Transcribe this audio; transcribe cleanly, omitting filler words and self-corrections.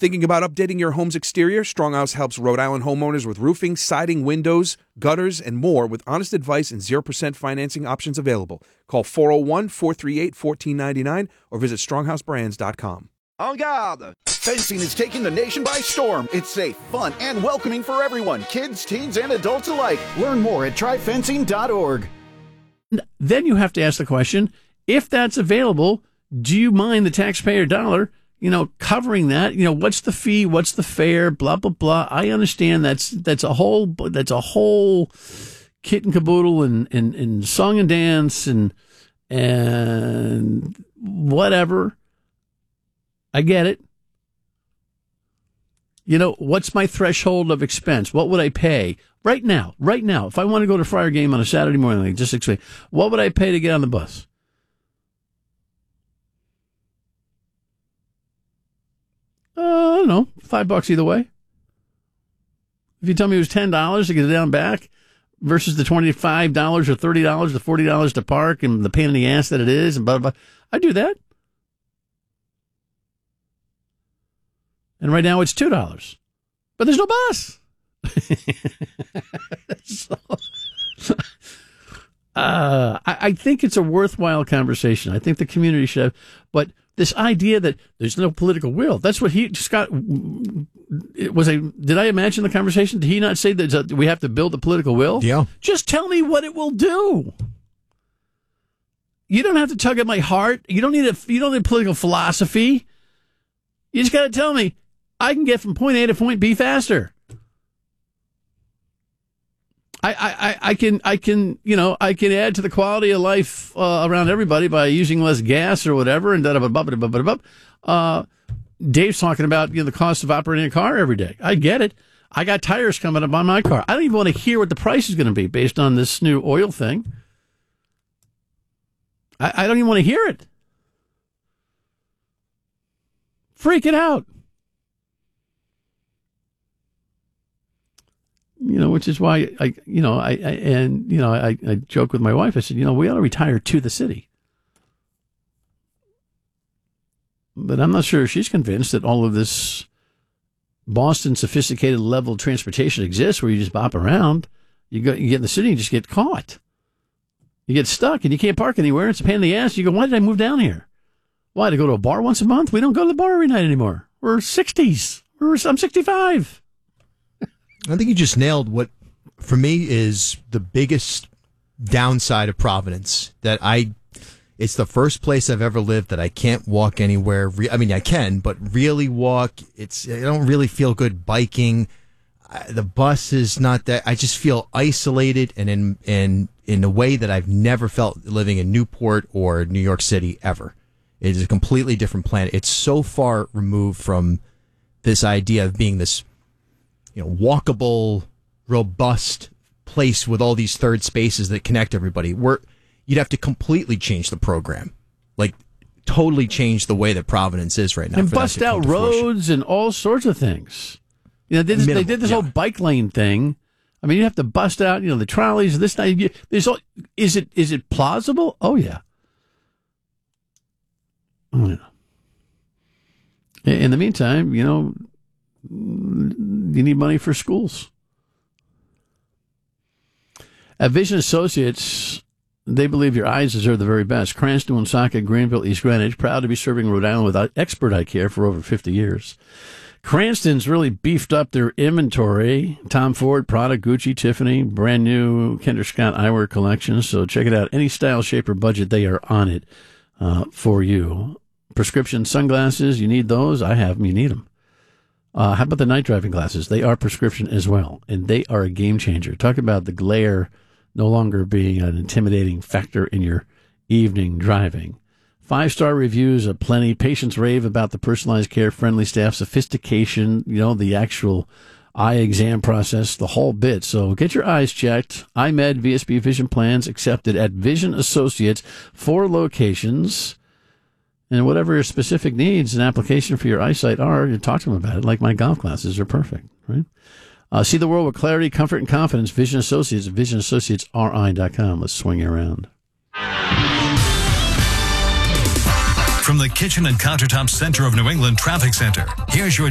Thinking about updating your home's exterior? Stronghouse helps Rhode Island homeowners with roofing, siding, windows, gutters, and more with honest advice and 0% financing options available. Call 401-438-1499 or visit stronghouseBrands.com. En garde! Fencing is taking the nation by storm. It's safe, fun, and welcoming for everyone, kids, teens, and adults alike. Learn more at tryfencing.org. Then you have to ask the question, if that's available, do you mind the taxpayer dollar, covering that? What's the fee? What's the fare? Blah, blah, blah. I understand that's a whole kit and caboodle and song and dance and whatever. I get it. What's my threshold of expense? What would I pay right now? If I want to go to Friar game on a Saturday morning, just explain, what would I pay to get on the bus? I don't know, $5 either way. If you tell me it was $10 to get it down back versus the $25 or $30 to $40 to park and the pain in the ass that it is and blah, blah, blah, I'd do that. And right now it's $2, but there's no bus. I think it's a worthwhile conversation. I think the community should have, but this idea that there's no political will, that's what Scott, did I imagine the conversation? Did he not say that we have to build a political will? Yeah. Just tell me what it will do. You don't have to tug at my heart. You don't need political philosophy. You just got to tell me, I can get from point A to point B faster. I can add to the quality of life around everybody by using less gas or whatever. And Dave's talking about the cost of operating a car every day. I get it. I got tires coming up on my car. I don't even want to hear what the price is going to be based on this new oil thing. I don't even want to hear it. Freak it out. Which is why I joke with my wife. I said, we ought to retire to the city. But I'm not sure she's convinced that all of this Boston sophisticated level transportation exists where you just bop around. You get in the city and just get caught. You get stuck and you can't park anywhere. It's a pain in the ass. You go, why did I move down here? Why, to go to a bar once a month? We don't go to the bar every night anymore. We're 60s. I'm 65. I think you just nailed what, for me, is the biggest downside of Providence. It's the first place I've ever lived that I can't walk anywhere. I can, but really walk. I don't really feel good biking. The bus is not that. I just feel isolated and in a way that I've never felt living in Newport or New York City ever. It is a completely different planet. It's so far removed from this idea of being this walkable, robust place with all these third spaces that connect everybody. You'd have to completely change the program, like totally change the way that Providence is right now. And bust out roads and all sorts of things. They did this whole bike lane thing. I mean, you have to bust out, the trolleys. Is it plausible? Oh yeah. Oh yeah. In the meantime, you need money for schools. At Vision Associates, they believe your eyes deserve the very best. Cranston, Woonsocket, Greenville, East Greenwich, proud to be serving Rhode Island with expert eye care for over 50 years. Cranston's really beefed up their inventory. Tom Ford, Prada, Gucci, Tiffany, brand new Kendra Scott eyewear collection. So check it out. Any style, shape, or budget, they are on it for you. Prescription sunglasses, you need those? I have them. You need them. How about the night driving glasses? They are prescription as well, and they are a game changer. Talk about the glare no longer being an intimidating factor in your evening driving. 5-star reviews are plenty. Patients rave about the personalized care, friendly staff, sophistication, the actual eye exam process, the whole bit. So get your eyes checked. iMed VSB Vision plans accepted at Vision Associates, 4 locations. And whatever your specific needs and application for your eyesight are, you talk to them about it. Like my golf glasses are perfect, right? See the world with clarity, comfort, and confidence. Vision Associates at visionassociatesri.com. Let's swing you around. From the Kitchen and Countertop Center of New England Traffic Center, here's your